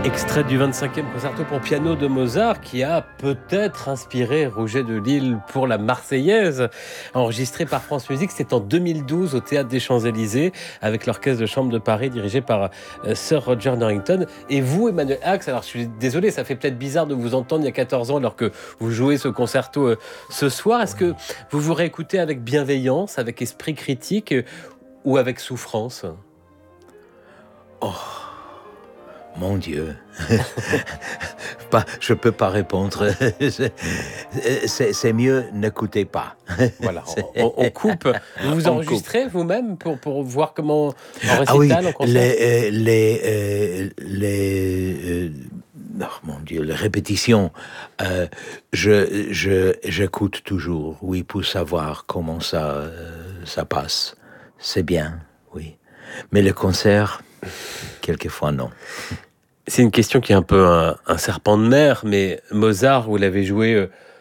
Extrait du 25e concerto pour piano de Mozart qui a peut-être inspiré Rouget de Lille pour la Marseillaise, enregistré par France Musique. C'est en 2012 au Théâtre des Champs-Élysées avec l'Orchestre de Chambre de Paris dirigé par Sir Roger Norrington. Et vous, Emmanuel Ax, alors je suis désolé, ça fait peut-être bizarre de vous entendre il y a 14 ans alors que vous jouez ce concerto ce soir. Est-ce que vous vous réécoutez avec bienveillance, avec esprit critique ou avec souffrance ? Oh, mon Dieu. Je peux pas répondre. C'est mieux, n'écoutez pas. Voilà, on coupe. Vous vous enregistrez vous-même pour voir comment en récital, ah oui, en concert oh mon Dieu, les répétitions. J'écoute toujours, oui, pour savoir comment ça passe. C'est bien, oui. Mais le concert, quelquefois non. C'est une question qui est un peu un serpent de mer, mais Mozart, vous l'avez joué